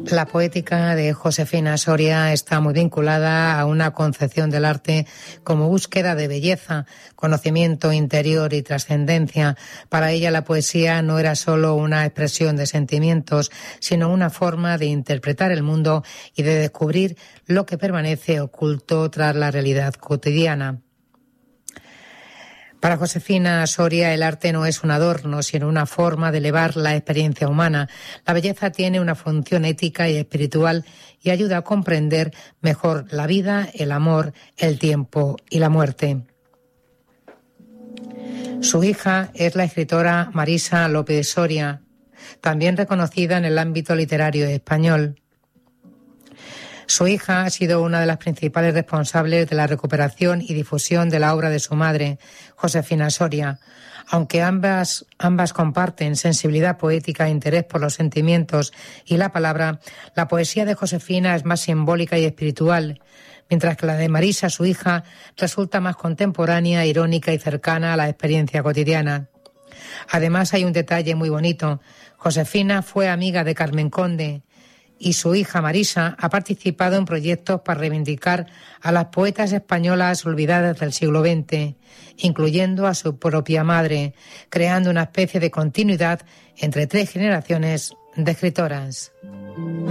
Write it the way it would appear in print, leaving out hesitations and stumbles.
La poética de Josefina Soria está muy vinculada a una concepción del arte como búsqueda de belleza, conocimiento interior y trascendencia. Para ella la poesía no era solo una expresión de sentimientos, sino una forma de interpretar el mundo y de descubrir lo que permanece oculto tras la realidad cotidiana. Para Josefina Soria, el arte no es un adorno, sino una forma de elevar la experiencia humana. La belleza tiene una función ética y espiritual y ayuda a comprender mejor la vida, el amor, el tiempo y la muerte. Su hija es la escritora Marisa López Soria, también reconocida en el ámbito literario español. Su hija ha sido una de las principales responsables de la recuperación y difusión de la obra de su madre, Josefina Soria. Aunque ambas comparten sensibilidad poética e interés por los sentimientos y la palabra, la poesía de Josefina es más simbólica y espiritual, mientras que la de Marisa, su hija, resulta más contemporánea, irónica y cercana a la experiencia cotidiana. Además, hay un detalle muy bonito. Josefina fue amiga de Carmen Conde, y su hija Marisa ha participado en proyectos para reivindicar a las poetas españolas olvidadas del siglo XX, incluyendo a su propia madre, creando una especie de continuidad entre 3 generaciones de escritoras.